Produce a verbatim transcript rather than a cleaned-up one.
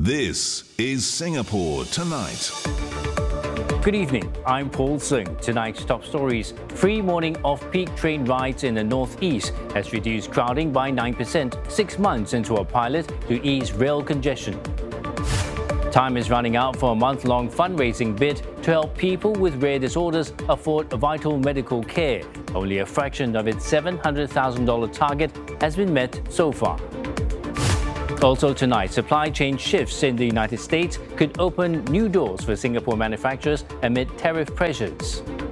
This is Singapore Tonight. Good evening, I'm Paul Singh. Tonight's top stories. Free morning off-peak train rides in the northeast has reduced crowding by nine percent six months into a pilot to ease rail congestion. Time is running out for a month-long fundraising bid to help people with rare disorders afford vital medical care. Only a fraction of its seven hundred thousand dollars target has been met so far. Also tonight, supply chain shifts in the United States could open new doors for Singapore manufacturers amid tariff pressures.